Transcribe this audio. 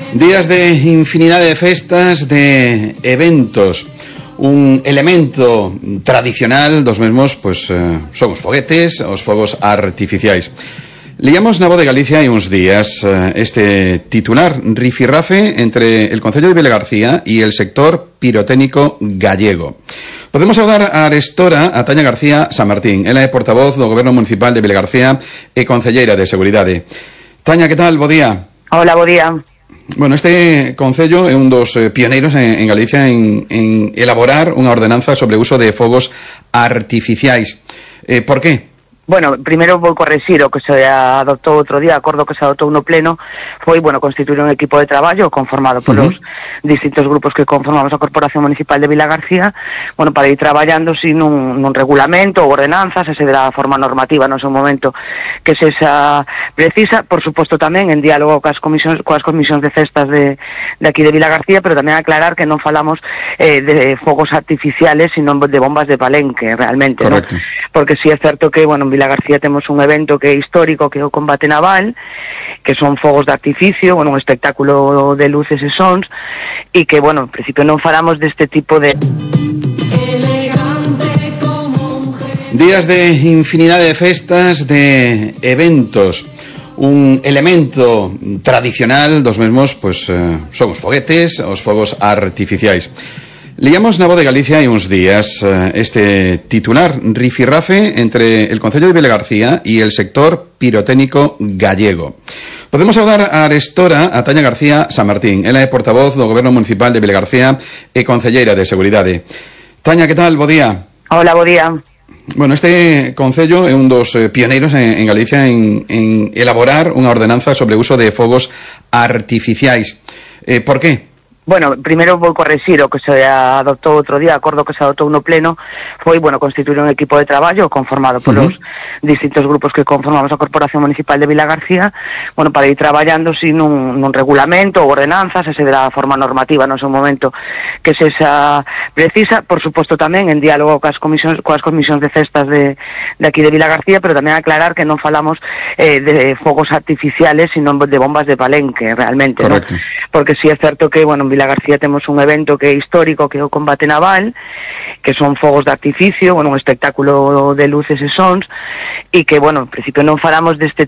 Días de infinidad de festas, de eventos. Un elemento tradicional dos mesmos, pois, son os foguetes, os fogos artificiais. Leíamos na Voz de Galicia hai uns días este titular, rifirrafe entre el Concello de Vilagarcía e el sector pirotécnico gallego. Podemos saudar a arestora a Tania García San Martín. Ela é portavoz do Goberno Municipal de Vilagarcía e concelleira de Seguridade. Tania, que tal? Bo día. Hola, bo día. Bueno, este concello é un dos pioneiros en Galicia en elaborar unha ordenanza sobre o uso de fogos artificiais. Por qué? Bueno, primeiro vou correxir o que se adoptou outro día, acordo que se adoptou no pleno, foi, constituir un equipo de traballo conformado polos distintos grupos que conformamos a Corporación Municipal de Vilagarcía, para ir traballando nun regulamento ou ordenanzas, ese verá a forma normativa no seu momento que se xa precisa, por suposto tamén en diálogo coas comisións de festas de aquí de Vilagarcía, pero tamén aclarar que non falamos de fogos artificiales, sino de bombas de palenque, realmente, ¿no? Porque sí é certo que, en Vilagarcía temos un evento que é histórico, que é o combate naval, que son fogos de artificio, un espectáculo de luces e sons, e que, en principio non falamos deste tipo de... Días de infinidad de festas, de eventos. Un elemento tradicional dos mesmos, pois, son os foguetes, os fogos artificiais. Leíamos na Voz de Galicia hai uns días este titular, rifirrafe entre el Concello de Vilagarcía e el sector pirotécnico gallego. Podemos saudar a arestora a Tania García San Martín. Ela é portavoz do Goberno Municipal de Vilagarcía e concelleira de Seguridade. Tania, que tal? Bo día. Hola, bo día. Bueno, este concello é un dos pioneiros en Galicia en elaborar unha ordenanza sobre o uso de fogos artificiais. Por qué? Bueno, primeiro vou correxir o que se adoptou outro día, acordo que se adoptou no pleno, foi, constituir un equipo de traballo conformado polos distintos grupos que conformamos a Corporación Municipal de Vilagarcía, para ir traballando nun regulamento ou ordenanzas, ese verá a forma normativa no seu momento que se xa precisa, por suposto tamén en diálogo coas comisións de festas de aquí de Vilagarcía, pero tamén aclarar que non falamos de fogos artificiales, sino de bombas de palenque, realmente, ¿no? Porque sí é certo que, en Vilagarcía temos un evento que é histórico, que é o combate naval, que son fogos de artificio, un espectáculo de luces e sons, e que, en principio non falamos deste